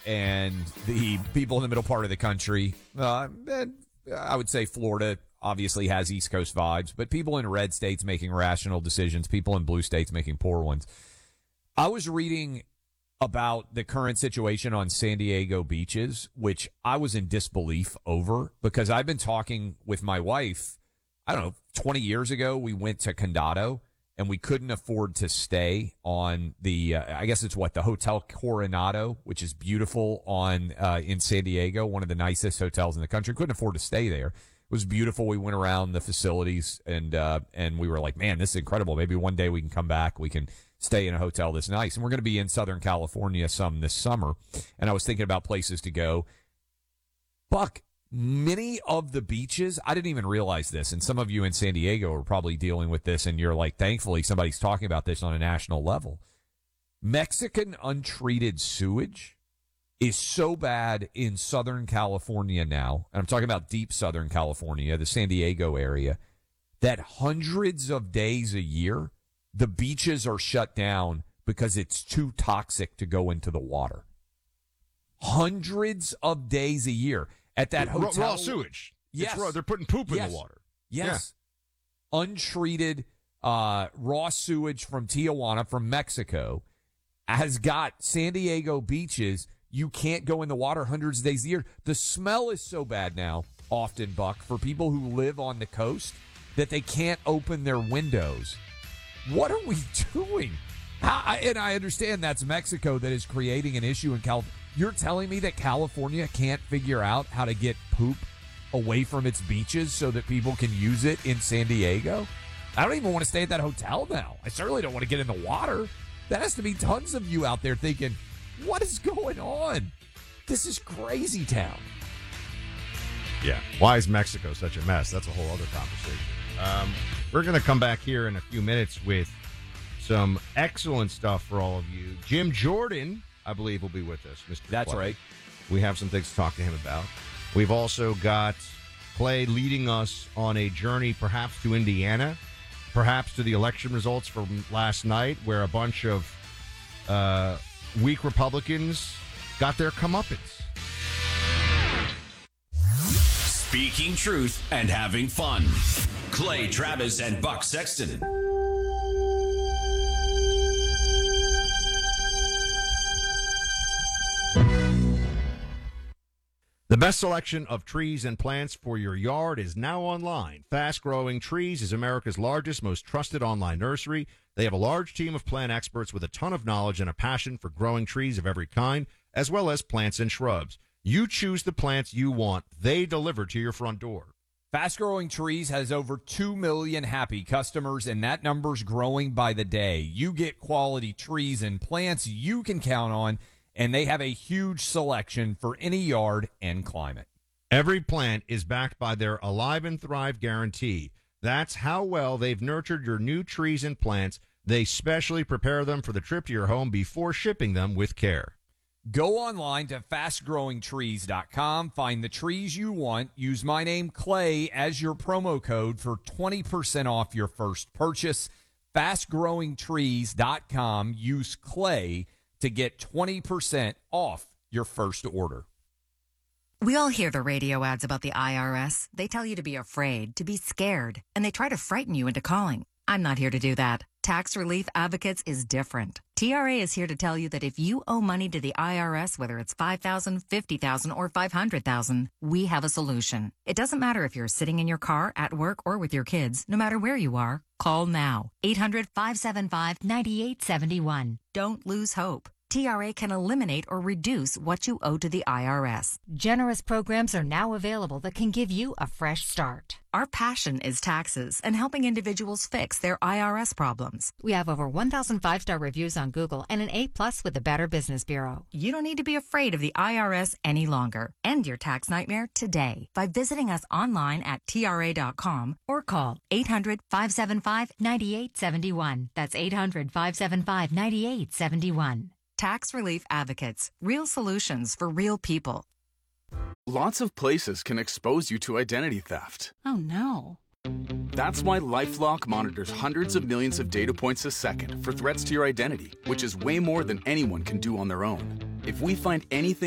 and the people in the middle part of the country, and I would say Florida obviously has East Coast vibes, but people in red states making rational decisions, people in blue states making poor ones. I was reading about the current situation on San Diego beaches, which I was in disbelief over because I've been talking with my wife. I don't know, 20 years ago, we went to Condado and we couldn't afford to stay on the, I guess it's the Hotel Coronado, which is beautiful in San Diego, one of the nicest hotels in the country. Couldn't afford to stay there. It was beautiful. We went around the facilities and we were like, man, this is incredible. Maybe one day we can come back. We can stay in a hotel this nice. And we're going to be in Southern California some this summer. And I was thinking about places to go. Buck, many of the beaches, I didn't even realize this. And some of you in San Diego are probably dealing with this. And you're like, thankfully, somebody's talking about this on a national level. Mexican untreated sewage is so bad in Southern California now. And I'm talking about deep Southern California, the San Diego area, that hundreds of days a year, the beaches are shut down because it's too toxic to go into the water. Hundreds of days a year at that hotel. Raw sewage. Yes. They're putting poop in the water. Yes. Yeah. Untreated raw sewage from Tijuana, from Mexico, has got San Diego beaches. You can't go in the water hundreds of days a year. The smell is so bad now, often, Buck, for people who live on the coast that they can't open their windows. What are we doing? And I understand that's Mexico that is creating an issue in California. You're telling me that California can't figure out how to get poop away from its beaches so that people can use it in San Diego? I don't even want to stay at that hotel now. I certainly don't want to get in the water. That has to be tons of you out there thinking, what is going on? This is crazy town. Yeah. Why is Mexico such a mess? That's a whole other conversation. We're going to come back here in a few minutes with some excellent stuff for all of you. Jim Jordan, I believe, will be with us. Mr. That's Clay. right. We have some things to talk to him about. We've also got Clay leading us on a journey perhaps to Indiana, perhaps to the election results from last night where a bunch of weak Republicans got their comeuppance. Speaking truth and having fun. Clay Travis and Buck Sexton. The best selection of trees and plants for your yard is now online. Fast Growing Trees is America's largest, most trusted online nursery. They have a large team of plant experts with a ton of knowledge and a passion for growing trees of every kind, as well as plants and shrubs. You choose the plants you want. They deliver to your front door. Fast Growing Trees has over 2 million happy customers, and that number's growing by the day. You get quality trees and plants you can count on, and they have a huge selection for any yard and climate. Every plant is backed by their Alive and Thrive guarantee. That's how well they've nurtured your new trees and plants. They specially prepare them for the trip to your home before shipping them with care. Go online to fastgrowingtrees.com. Find the trees you want. Use my name, Clay, as your promo code for 20% off your first purchase. Fastgrowingtrees.com. Use Clay to get 20% off your first order. We all hear the radio ads about the IRS. They tell you to be afraid, to be scared, and they try to frighten you into calling. I'm not here to do that. Tax Relief Advocates is different. TRA is here to tell you that if you owe money to the IRS, whether it's $5,000, $50,000, or $500,000, we have a solution. It doesn't matter if you're sitting in your car, at work, or with your kids. No matter where you are, call now. 800-575-9871. Don't lose hope. TRA can eliminate or reduce what you owe to the IRS. Generous programs are now available that can give you a fresh start. Our passion is taxes and helping individuals fix their IRS problems. We have over 1,000 5-star reviews on Google and an A+ with the Better Business Bureau. You don't need to be afraid of the IRS any longer. End your tax nightmare today by visiting us online at TRA.com or call 800-575-9871. That's 800-575-9871. Tax Relief Advocates. Real solutions for real people. Lots of places can expose you to identity theft. Oh, no. That's why LifeLock monitors hundreds of millions of data points a second for threats to your identity, which is way more than anyone can do on their own. If we find anything